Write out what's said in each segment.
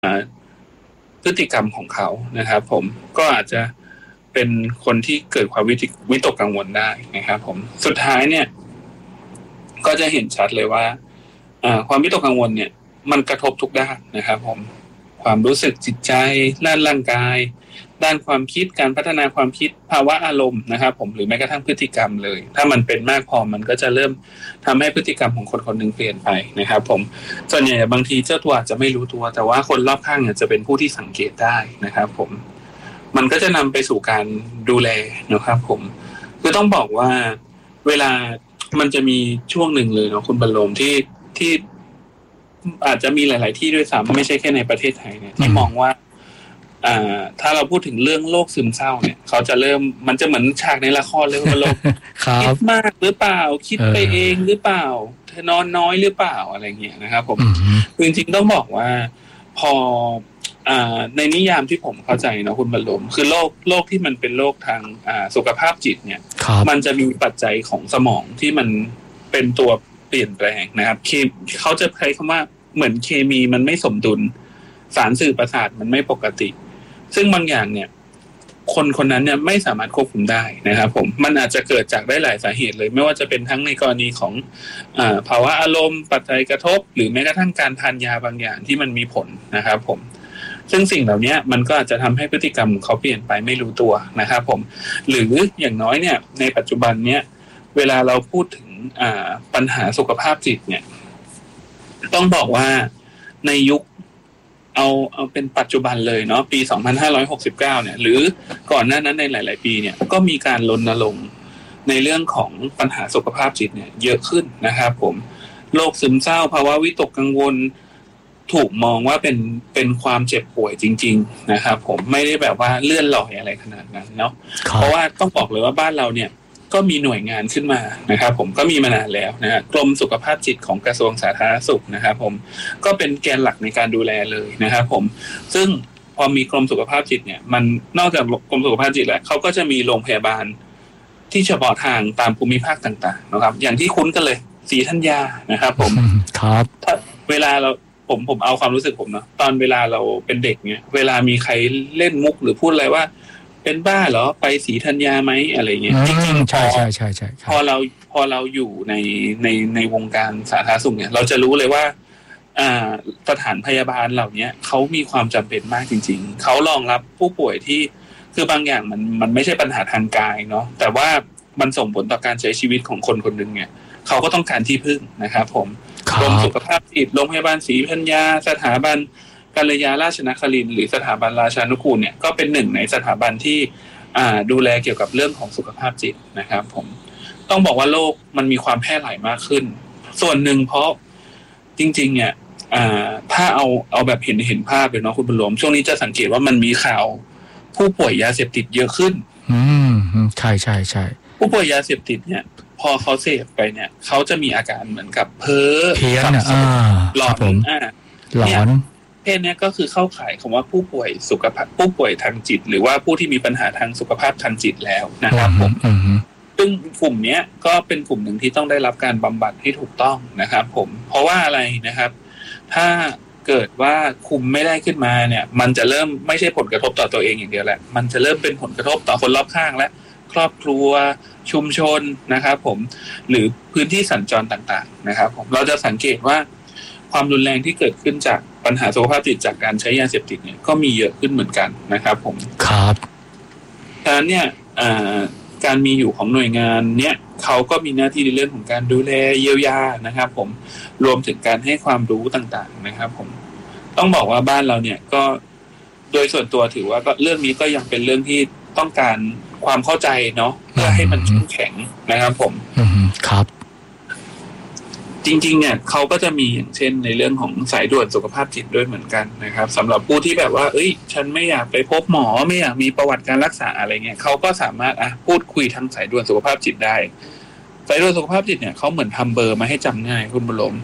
พฤติกรรมของเขานะครับผมก็อาจจะเป็นคนที่เกิดความวิตกกังวลได้นะครับผมสุดท้ายเนี่ยก็จะเห็นชัดเลยว่าความวิตกกังวลเนี่ยมันกระทบทุกด้านนะครับผมความรู้สึกจิตใจด้านร่างกายด้านความคิดการพัฒนาความคิดภาวะอารมณ์นะครับผมหรือแม้กระทั่งพฤติกรรมเลยถ้ามันเป็นมากพอมันก็จะเริ่มทำให้พฤติกรรมของคนคนหนึ่งเปลี่ยนไปนะครับผมส่วนใหญ่บางทีเจ้าตัวอาจจะไม่รู้ตัวแต่ว่าคนรอบข้างเนี่ยจะเป็นผู้ที่สังเกตได้นะครับผมมันก็จะนำไปสู่การดูแลนะครับผมคือต้องบอกว่าเวลามันจะมีช่วงหนึ่งเลยเนาะคุณบรรลมที่อาจจะมีหลายๆที่ด้วยซ้ำไม่ใช่แค่ในประเทศไทยเนี่ยที่มองว่าถ้าเราพูดถึงเรื่องโรคซึมเศร้าเนี่ยเขาจะเริ่มมันจะเหมือนฉากในละครเลยคุณบรรลม คิดมากหรือเปล่าคิดไปเองหรือเปล่าเธอนอนน้อยหรือเปล่าอะไรเงี้ยนะครับผมจริงๆต้องบอกว่าพอในนิยามที่ผมเข้าใจนะคุณบรรลมคือโรคที่มันเป็นโรคทางสุขภาพจิตเนี่ยมันจะมีปัจจัยของสมองที่มันเป็นตัวเปลี่ยนแปลงนะครับเขาจะใช้คำว่าเหมือนเคมีมันไม่สมดุลสารสื่อประสาทมันไม่ปกติซึ่งบางอย่างเนี่ยคนนั้นเนี่ยไม่สามารถควบคุมได้นะครับผมมันอาจจะเกิดจากได้หลายสาเหตุเลยไม่ว่าจะเป็นทั้งในกรณีของภาวะอารมณ์ปัจจัยกระทบหรือแม้กระทั่งการทานยาบางอย่างที่มันมีผลนะครับผมซึ่งสิ่งเหล่านี้มันก็อาจจะทำให้พฤติกรรมของเขาเปลี่ยนไปไม่รู้ตัวนะครับผมหรืออย่างน้อยเนี่ยในปัจจุบันเนี่ยเวลาเราพูดถึงปัญหาสุขภาพจิตเนี่ยต้องบอกว่าในยุคเอาเป็นปัจจุบันเลยเนาะปี2569เนี่ยหรือก่อนหน้านั้นในหลายๆปีเนี่ยก็มีการรณรงค์ในเรื่องของปัญหาสุขภาพจิตเนี่ยเยอะขึ้นนะครับผมโรคซึมเศร้าภาวะวิตกกังวลถูกมองว่าเป็นความเจ็บป่วยจริงๆนะครับผมไม่ได้แบบว่าเลื่อนลอยอะไรขนาดนั้นเนาะเพราะว่าต้องบอกเลยว่าบ้านเราเนี่ยก็มีหน่วยงานขึ้นมานะครับผมก็มีมานานแล้วนะฮะกรมสุขภาพจิตของกระทรวงสาธารณสุขนะครับผมก็เป็นแกนหลักในการดูแลเลยนะครับผมซึ่งพอมีกรมสุขภาพจิตเนี่ยมันนอกจากกรมสุขภาพจิตแล้วเขาก็จะมีโรงพยาบาลที่เฉพาะทางตามภูมิภาคต่างๆนะครับอย่างที่คุ้นกันเลยศรีธัญญานะครับผมครับเวลาเราผมเอาความรู้สึกผมเนาะตอนเวลาเราเป็นเด็กเนี่ยเวลามีใครเล่นมุกหรือพูดอะไรว่าเป็นบ้าเหรอไปศรีธัญญาไหมอะไรเงี้ยจริงๆใช่พอเราอยู่ในวงการสาธารณสุขเนี่ยเราจะรู้เลยว่าสถานพยาบาลเหล่านี้เขามีความจำเป็นมากจริงๆเขารองรับผู้ป่วยที่คือบางอย่างมันไม่ใช่ปัญหาทางกายเนาะแต่ว่ามันส่งผลต่อการใช้ชีวิตของคนคนหนึ่งเนี่ยเขาก็ต้องการที่พึ่งนะครับผมกรมสุขภาพจิตโรงพยาบาลศรีธัญญาสถาบันกัลยาราชนครินทร์หรือสถาบันราชานุกูลเนี่ยก็เป็นหนึ่งในสถาบันที่ดูแลเกี่ยวกับเรื่องของสุขภาพจิตนะครับผมต้องบอกว่าโรคมันมีความแพร่หลายมากขึ้นส่วนหนึ่งเพราะจริงๆเนี่ยถ้าเอาแบบเห็นภาพเลยเนาะคุณบุญหลวงช่วงนี้จะสังเกตว่ามันมีข่าวผู้ป่วยยาเสพติดเยอะขึ้นใช่ผู้ป่วยยาเสพติดเนี่ยพอเขาเสพไปเนี่ยเขาจะมีอาการเหมือนกับเพ้อเพี้ยนหลอนหลอนเพศนี้ก็คือเข้าข่ายคำว่าผู้ป่วยสุขภาพผู้ป่วยทางจิตหรือว่าผู้ที่มีปัญหาทางสุขภาพทางจิตแล้วนะครับผมซึ่งกลุ่มนี้ก็เป็นกลุ่มหนึ่งที่ต้องได้รับการบำบัดที่ถูกต้องนะครับผมเพราะว่าอะไรนะครับถ้าเกิดว่าคุมไม่ได้ขึ้นมาเนี่ยมันจะเริ่มไม่ใช่ผลกระทบต่อตัวเองอย่างเดียวแหละมันจะเริ่มเป็นผลกระทบต่อคนรอบข้างและครอบครัวชุมชนนะครับผมหรือพื้นที่สัญจรต่างๆนะครับผมเราจะสังเกตว่าความรุนแรงที่เกิดขึ้นจากปัญหาสุขภาพจิตจากการใช้ยาเสพติดเนี่ยก็มีเยอะขึ้นเหมือนกันนะครับผมครับดังนั้นเนี่ยการมีอยู่ของหน่วยงานเนี่ยเขาก็มีหน้าที่ในเรื่องของการดูแลเยียวยานะครับผมรวมถึงการให้ความรู้ต่างๆนะครับผมต้องบอกว่าบ้านเราเนี่ยก็โดยส่วนตัวถือว่าก็เรื่องนี้ก็ยังเป็นเรื่องที่ต้องการความเข้าใจเนาะเพื่อให้มันเข้มแข็งนะครับผมครับจริงๆเนี่ยเขาก็จะมีอย่างเช่นในเรื่องของสายด่วนสุขภาพจิตด้วยเหมือนกันนะครับสำหรับผู้ที่แบบว่าฉันไม่อยากไปพบหมอไม่อยากมีประวัติการรักษาอะไรเงี้ยเขาก็สามารถพูดคุยทางสายด่วนสุขภาพจิตได้สายด่วนสุขภาพจิตเนี่ยเขาเหมือนทำเบอร์มาให้จำง่ายคุณบุญหลง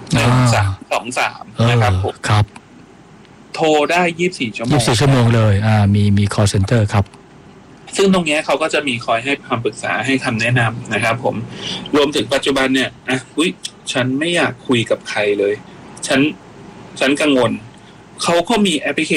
1323นะครับผมครับโทรได้24 ชั่วโมง 24 ชั่วโมงเลยมี call center ครับซึ่งตรงนี้เขาก็จะมีคอยให้คำปรึกษาให้คำแนะนำนะครับผมรวมถึงปัจจุบันเนี่ยฉันไม่อยากคุยกับใครเลยฉันกังวลเขาก็มีแอปพลิเค